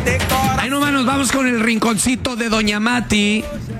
Ahí nomás nos vamos con el rinconcito de Doña Mati.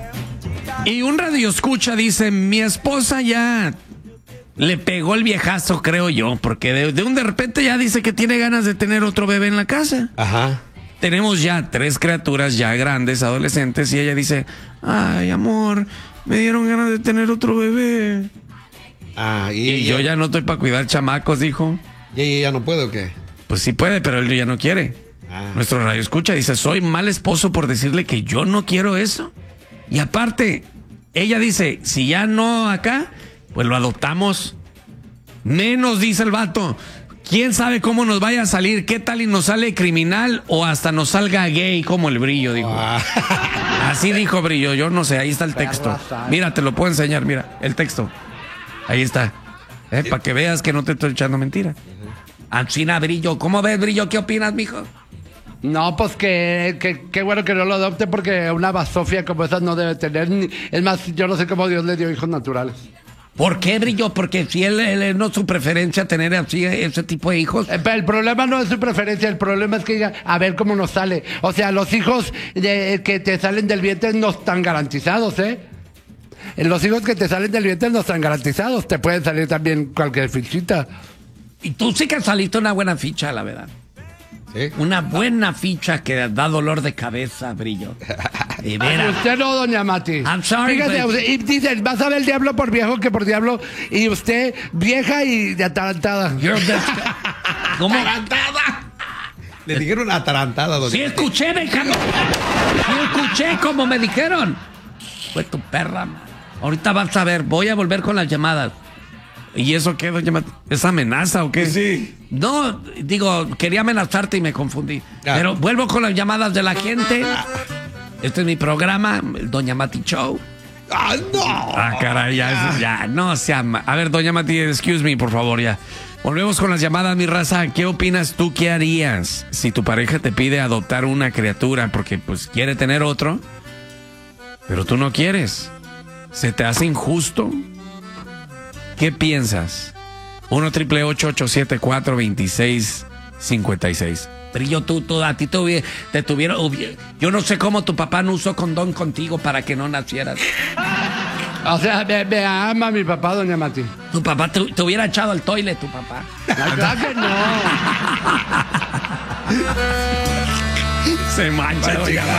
Y un radioescucha dice, mi esposa ya le pegó el viejazo, creo yo, porque de repente ya dice que tiene ganas de tener otro bebé en la casa. Ajá. Tenemos ya 3 criaturas ya grandes, adolescentes, y ella dice, ay, amor, me dieron ganas de tener otro bebé. Ah, y yo ya no estoy para cuidar chamacos, dijo. ¿Y ella ya no puede o qué? Pues sí puede, pero él ya no quiere. Nuestro radio escucha, dice, soy mal esposo por decirle que yo no quiero eso. Y aparte, ella dice, si ya no acá, pues lo adoptamos. Menos, dice el vato. ¿Quién sabe cómo nos vaya a salir? ¿Qué tal y nos sale criminal o hasta nos salga gay como el Brillo, dijo? Así dijo Brillo, yo no sé, ahí está el texto. Mira, te lo puedo enseñar, mira, el texto. Ahí está. Para que veas que no te estoy echando mentira. Ancina, Brillo, ¿cómo ves, Brillo? ¿Qué opinas, mijo? No, pues que bueno que no lo adopte, porque una basofia como esa no debe tener. Es más, yo no sé cómo Dios le dio hijos naturales. ¿Por qué, Brillo? Porque si él no es su preferencia tener así ese tipo de hijos. El problema no es su preferencia, el problema es que diga, a ver cómo nos sale. O sea, los hijos que te salen del vientre no están garantizados, ¿eh? Los hijos que te salen del vientre no están garantizados. Te pueden salir también cualquier fichita. Y tú sí que saliste una buena ficha, la verdad. ¿Sí? Una buena ficha que da dolor de cabeza, Brillo. Y usted no, doña Mati. I'm sorry. Fíjate, y dicen, vas a ver el diablo por viejo que por diablo. Y usted, vieja y atarantada. ¿Cómo? ¡Atarantada! Le dijeron atarantada, doña Sí, escuché, Benjamín. Sí, escuché como me dijeron. Fue tu perra. Ahorita vas a ver, voy a volver con las llamadas. ¿Y eso qué, doña Mati? ¿Es amenaza o qué? Sí. No, digo, quería amenazarte y me confundí. Pero vuelvo con las llamadas de la gente. Este es mi programa, el Doña Mati Show. ¡Ah, no! Ah, caray, ya, no se ama. A ver, Doña Mati, excuse me, por favor, ya. Volvemos con las llamadas, mi raza. ¿Qué opinas tú? ¿Qué harías si tu pareja te pide adoptar una criatura porque, pues, quiere tener otro, pero tú no quieres? ¿Se te hace injusto? ¿Qué piensas? 1-888-874-2656. Brillo, a ti te tuvieron. Yo no sé cómo tu papá no usó condón contigo para que no nacieras. O sea, me ama mi papá, doña Mati. Tu papá te hubiera echado al toilet, tu papá. La verdad que no. Se mancha, doña Mati.